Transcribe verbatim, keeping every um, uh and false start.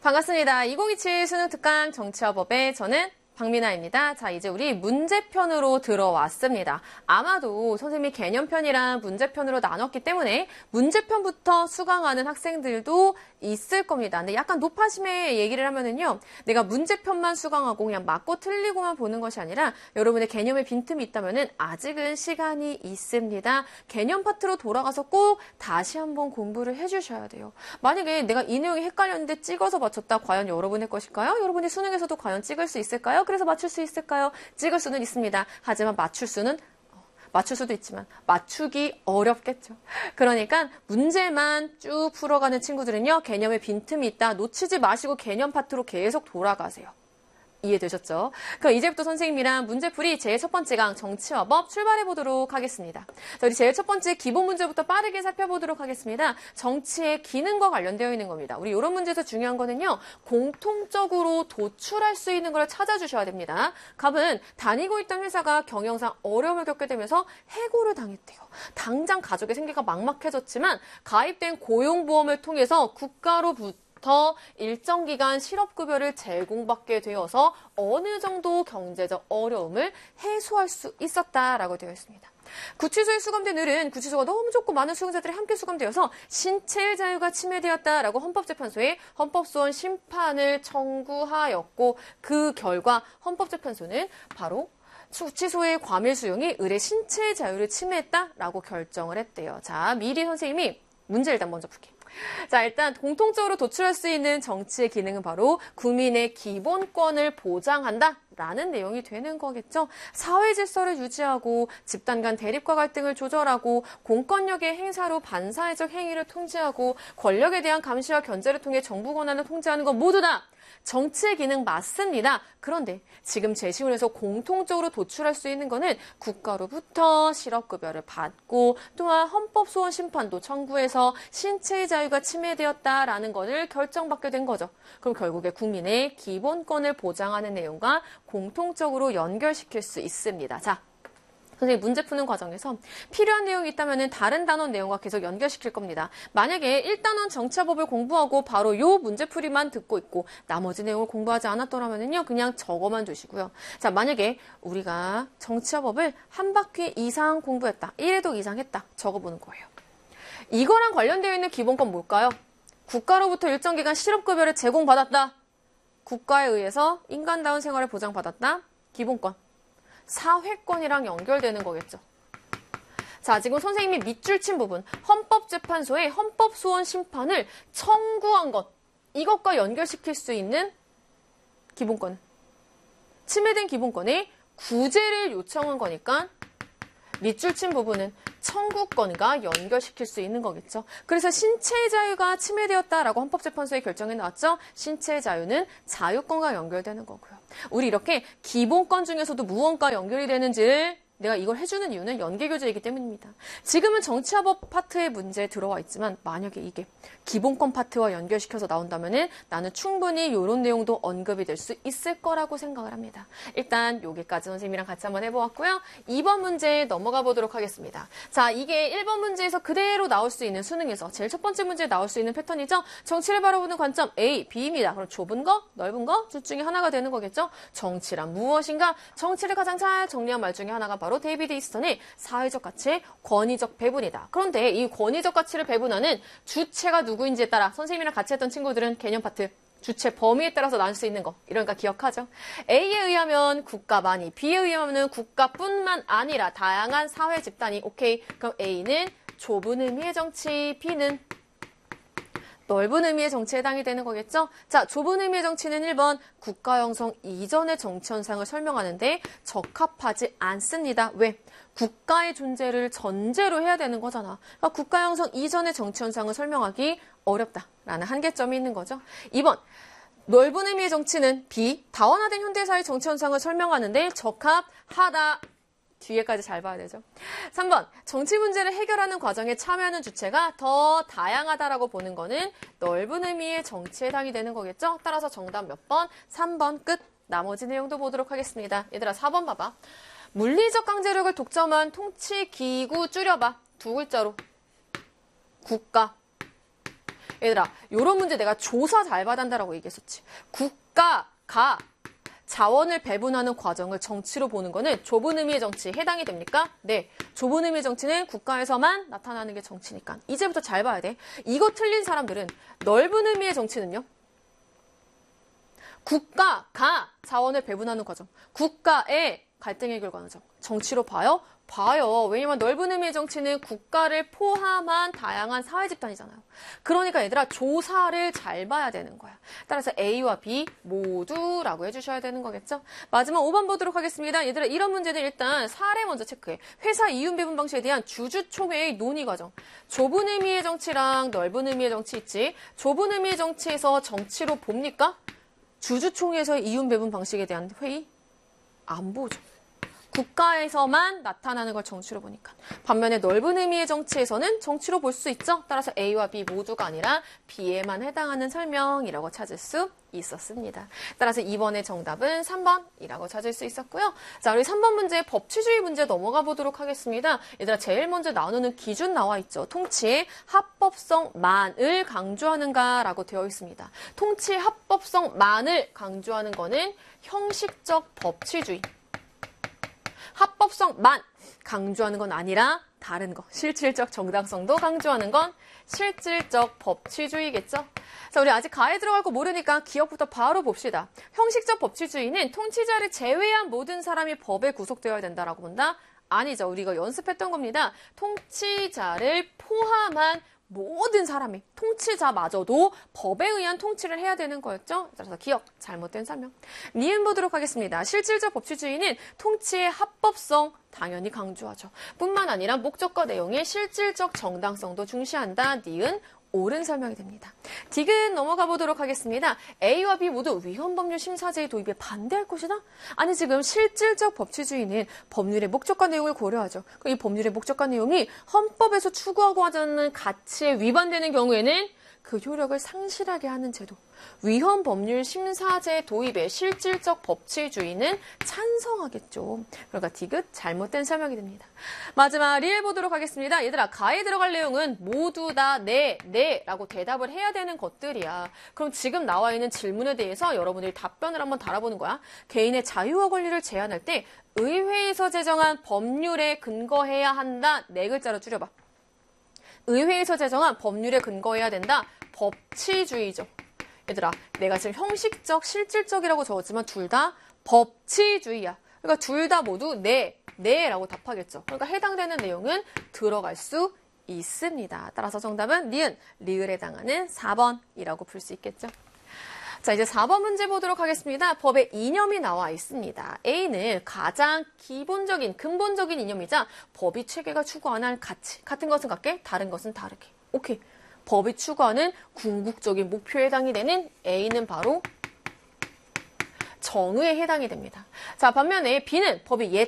반갑습니다. 이천이십칠 수능특강 정치화법의 저는 박민아입니다. 자, 이제 우리 문제편으로 들어왔습니다. 아마도 선생님이 개념편이랑 문제편으로 나눴기 때문에 문제편부터 수강하는 학생들도 있을 겁니다. 근데 약간 높아심의 얘기를 하면은요, 내가 문제편만 수강하고 그냥 맞고 틀리고만 보는 것이 아니라 여러분의 개념에 빈틈이 있다면은 아직은 시간이 있습니다. 개념 파트로 돌아가서 꼭 다시 한번 공부를 해주셔야 돼요. 만약에 내가 이 내용이 헷갈렸는데 찍어서 맞췄다. 과연 여러분의 것일까요? 여러분이 수능에서도 과연 찍을 수 있을까요? 그래서 맞출 수 있을까요? 찍을 수는 있습니다. 하지만 맞출 수는 맞출 수도 있지만 맞추기 어렵겠죠. 그러니까 문제만 쭉 풀어가는 친구들은요. 개념에 빈틈이 있다. 놓치지 마시고 개념 파트로 계속 돌아가세요. 이해되셨죠? 그럼 이제부터 선생님이랑 문제풀이 제일 첫 번째 강 정치화법 출발해보도록 하겠습니다. 자, 우리 제일 첫 번째 기본 문제부터 빠르게 살펴보도록 하겠습니다. 정치의 기능과 관련되어 있는 겁니다. 우리 이런 문제에서 중요한 거는요. 공통적으로 도출할 수 있는 걸 찾아주셔야 됩니다. 갑은 다니고 있던 회사가 경영상 어려움을 겪게 되면서 해고를 당했대요. 당장 가족의 생계가 막막해졌지만 가입된 고용보험을 통해서 국가로부터 더 일정 기간 실업급여를 제공받게 되어서 어느 정도 경제적 어려움을 해소할 수 있었다라고 되어 있습니다. 구치소에 수감된 을은 구치소가 너무 좁고 많은 수용자들이 함께 수감되어서 신체의 자유가 침해되었다라고 헌법재판소에 헌법소원 심판을 청구하였고 그 결과 헌법재판소는 바로 구치소의 과밀 수용이 을의 신체의 자유를 침해했다라고 결정을 했대요. 자, 미리 선생님이 문제 일단 먼저 풀게. 자, 일단 공통적으로 도출할 수 있는 정치의 기능은 바로 국민의 기본권을 보장한다 라는 내용이 되는 거겠죠. 사회 질서를 유지하고 집단 간 대립과 갈등을 조절하고 공권력의 행사로 반사회적 행위를 통제하고 권력에 대한 감시와 견제를 통해 정부 권한을 통제하는 것 모두 다 정치의 기능 맞습니다. 그런데 지금 제시문에서 공통적으로 도출할 수 있는 거는 국가로부터 실업급여를 받고 또한 헌법소원 심판도 청구해서 신체의 자유가 침해되었다라는 것을 결정받게 된 거죠. 그럼 결국에 국민의 기본권을 보장하는 내용과 공통적으로 연결시킬 수 있습니다. 자. 선생님 문제 푸는 과정에서 필요한 내용이 있다면 다른 단원 내용과 계속 연결시킬 겁니다. 만약에 일 단원 정치화법을 공부하고 바로 요 문제풀이만 듣고 있고 나머지 내용을 공부하지 않았더라면요 그냥 적어만 두시고요. 자, 만약에 우리가 정치화법을 한 바퀴 이상 공부했다. 일 회독 이상 했다. 적어보는 거예요. 이거랑 관련되어 있는 기본권 뭘까요? 국가로부터 일정 기간 실업급여를 제공받았다. 국가에 의해서 인간다운 생활을 보장받았다. 기본권. 사회권이랑 연결되는 거겠죠. 자, 지금 선생님이 밑줄 친 부분 헌법재판소에 헌법소원 심판을 청구한 것 이것과 연결시킬 수 있는 기본권 침해된 기본권에 구제를 요청한 거니까 밑줄 친 부분은 청구권과 연결시킬 수 있는 거겠죠. 그래서 신체의 자유가 침해되었다라고 헌법재판소의 결정이 나왔죠. 신체의 자유는 자유권과 연결되는 거고요. 우리 이렇게 기본권 중에서도 무언과 연결이 되는지를 내가 이걸 해주는 이유는 연계교재이기 때문입니다. 지금은 정치화법 파트의 문제에 들어와 있지만 만약에 이게 기본권 파트와 연결시켜서 나온다면 나는 충분히 이런 내용도 언급이 될 수 있을 거라고 생각을 합니다. 일단 여기까지 선생님이랑 같이 한번 해보았고요. 이 번 문제 넘어가 보도록 하겠습니다. 자, 이게 일 번 문제에서 그대로 나올 수 있는 수능에서 제일 첫 번째 문제에 나올 수 있는 패턴이죠. 정치를 바라보는 관점 A, B입니다. 그럼 좁은 거, 넓은 거 둘 중에 하나가 되는 거겠죠. 정치란 무엇인가? 정치를 가장 잘 정리한 말 중에 하나가 바로 데이비드 이스턴의 사회적 가치의 권위적 배분이다. 그런데 이 권위적 가치를 배분하는 주체가 누구인지에 따라 선생님이랑 같이 했던 친구들은 개념 파트 주체 범위에 따라서 나눌 수 있는 거 이러니까 기억하죠. A에 의하면 국가만이, B에 의하면 국가뿐만 아니라 다양한 사회 집단이 오케이. 그럼 A는 좁은 의미의 정치, B는 넓은 의미의 정치에 해당이 되는 거겠죠? 자, 좁은 의미의 정치는 일 번 국가 형성 이전의 정치 현상을 설명하는데 적합하지 않습니다. 왜? 국가의 존재를 전제로 해야 되는 거잖아. 그러니까 국가 형성 이전의 정치 현상을 설명하기 어렵다라는 한계점이 있는 거죠. 이 번 넓은 의미의 정치는 B. 다원화된 현대사의 정치 현상을 설명하는데 적합하다. 뒤에까지 잘 봐야 되죠. 삼 번 정치 문제를 해결하는 과정에 참여하는 주체가 더 다양하다라고 보는 거는 넓은 의미의 정치에 해당이 되는 거겠죠. 따라서 정답 몇 번? 삼 번 끝. 나머지 내용도 보도록 하겠습니다. 얘들아 사 번 봐봐. 물리적 강제력을 독점한 통치 기구 줄여봐. 두 글자로. 국가. 얘들아, 요런 문제 내가 조사 잘 받았다라고 얘기했었지. 국가가 자원을 배분하는 과정을 정치로 보는 거는 좁은 의미의 정치에 해당이 됩니까? 네. 좁은 의미의 정치는 국가에서만 나타나는 게 정치니까. 이제부터 잘 봐야 돼. 이거 틀린 사람들은 넓은 의미의 정치는요. 국가가 자원을 배분하는 과정. 국가의 갈등 해결 과정. 정치로 봐요? 봐요. 왜냐면 넓은 의미의 정치는 국가를 포함한 다양한 사회 집단이잖아요. 그러니까 얘들아 조사를 잘 봐야 되는 거야. 따라서 A와 B 모두라고 해주셔야 되는 거겠죠? 마지막 오 번 보도록 하겠습니다. 얘들아 이런 문제는 일단 사례 먼저 체크해. 회사 이윤 배분 방식에 대한 주주총회의 논의 과정. 좁은 의미의 정치랑 넓은 의미의 정치 있지. 좁은 의미의 정치에서 정치로 봅니까? 주주총회에서의 이윤 배분 방식에 대한 회의? 안 보죠. 국가에서만 나타나는 걸 정치로 보니까. 반면에 넓은 의미의 정치에서는 정치로 볼 수 있죠. 따라서 A와 B 모두가 아니라 B에만 해당하는 설명이라고 찾을 수 있었습니다. 따라서 이번의 정답은 삼 번이라고 찾을 수 있었고요. 자, 우리 삼 번 문제 법치주의 문제 넘어가 보도록 하겠습니다. 얘들아 제일 먼저 나누는 기준 나와 있죠. 통치의 합법성만을 강조하는가라고 되어 있습니다. 통치의 합법성만을 강조하는 거는 형식적 법치주의. 합법성만 강조하는 건 아니라 다른 거. 실질적 정당성도 강조하는 건 실질적 법치주의겠죠. 자, 우리 아직 가에 들어갈 거 모르니까 기억부터 바로 봅시다. 형식적 법치주의는 통치자를 제외한 모든 사람이 법에 구속되어야 된다라고 본다? 아니죠. 우리가 연습했던 겁니다. 통치자를 포함한 모든 사람이, 통치자마저도 법에 의한 통치를 해야 되는 거였죠. 따라서 기억, 잘못된 설명. 니은 보도록 하겠습니다. 실질적 법치주의는 통치의 합법성 당연히 강조하죠. 뿐만 아니라 목적과 내용의 실질적 정당성도 중시한다. 니은 옳은 설명이 됩니다. 디귿 넘어가 보도록 하겠습니다. A와 B 모두 위헌법률 심사제의 도입에 반대할 것이다? 아니 지금 실질적 법치주의는 법률의 목적과 내용을 고려하죠. 이 법률의 목적과 내용이 헌법에서 추구하고 하자는 가치에 위반되는 경우에는 그 효력을 상실하게 하는 제도. 위헌법률 심사제 도입에 실질적 법치주의는 찬성하겠죠. 그러니까 디귿 잘못된 설명이 됩니다. 마지막 리을 보도록 하겠습니다. 얘들아 가에 들어갈 내용은 모두 다 네, 네 라고 대답을 해야 되는 것들이야. 그럼 지금 나와 있는 질문에 대해서 여러분들이 답변을 한번 달아보는 거야. 개인의 자유와 권리를 제한할 때 의회에서 제정한 법률에 근거해야 한다. 네 글자로 줄여봐. 의회에서 제정한 법률에 근거해야 된다. 법치주의죠. 얘들아, 내가 지금 형식적, 실질적이라고 적었지만 둘 다 법치주의야. 그러니까 둘 다 모두 네, 네 라고 답하겠죠. 그러니까 해당되는 내용은 들어갈 수 있습니다. 따라서 정답은 니은, 리을에 해당하는 사 번이라고 풀 수 있겠죠. 자, 이제 사 번 문제 보도록 하겠습니다. 법에 이념이 나와 있습니다. A는 가장 기본적인, 근본적인 이념이자 법이 체계가 추구하는 가치. 같은 것은 같게, 다른 것은 다르게. 오케이. 법이 추구하는 궁극적인 목표에 해당이 되는 A는 바로 정의에 해당이 됩니다. 자, 반면에 B는 법이 옛